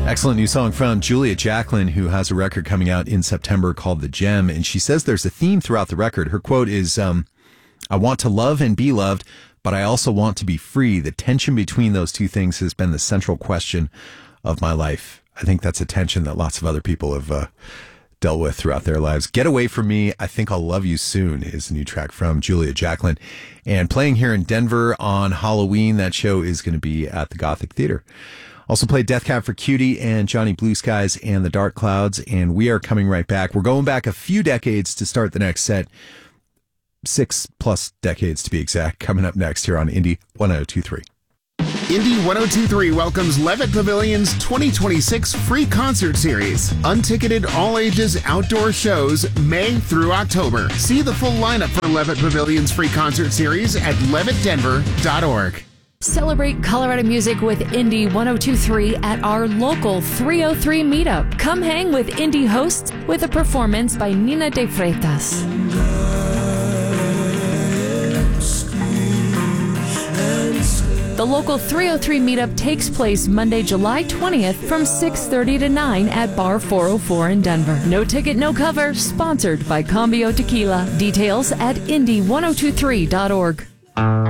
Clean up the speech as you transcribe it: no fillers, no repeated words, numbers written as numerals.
Excellent new song from Julia Jacklin, who has a record coming out in September called The Gem. And she says there's a theme throughout the record. Her quote is, I want to love and be loved, but I also want to be free. The tension between those two things has been the central question of my life. I think that's a tension that lots of other people have dealt with throughout their lives. Get Away From Me, I Think I'll Love You Soon is a new track from Julia Jacklin. And playing here in Denver on Halloween, that show is going to be at the Gothic Theater. Also played Death Cab for Cutie and Johnny Blue Skies and the Dark Clouds. And we are coming right back. We're going back a few decades to start the next set. 6+ decades to be exact. Coming up next here on Indie 1023. Indie 1023 welcomes Levitt Pavilion's 2026 free concert series. Unticketed all-ages outdoor shows May through October. See the full lineup for Levitt Pavilion's free concert series at levittdenver.org. Celebrate Colorado music with Indie 1023 at our local 303 meetup. Come hang with Indie hosts with a performance by Nina de Freitas. The local 303 meetup takes place Monday, July 20th from 6:30 to 9 at Bar 404 in Denver. No ticket, no cover. Sponsored by Cambio Tequila. Details at indie1023.org.